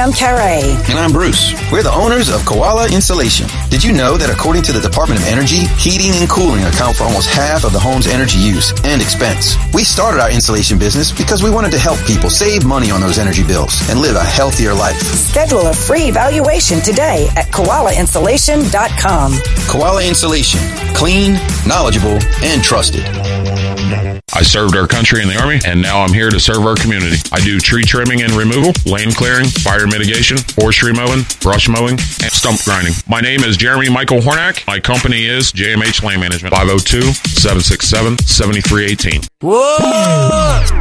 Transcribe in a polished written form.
I'm Carrie. And I'm Bruce. We're the owners of Koala Insulation. Did you know that according to the Department of Energy, heating and cooling account for almost half of the home's energy use and expense? We started our insulation business because we wanted to help people save money on those energy bills and live a healthier life. Schedule a free evaluation today at koalainsulation.com. Koala Insulation. Clean, knowledgeable, and trusted. I served our country in the Army, and now I'm here to serve our community. I do tree trimming and removal, lane clearing, fire mitigation, forestry mowing, brush mowing, and stump grinding. My name is Jeremy Michael Hornack. My company is JMH Land Management, 502-767-7318. Whoa!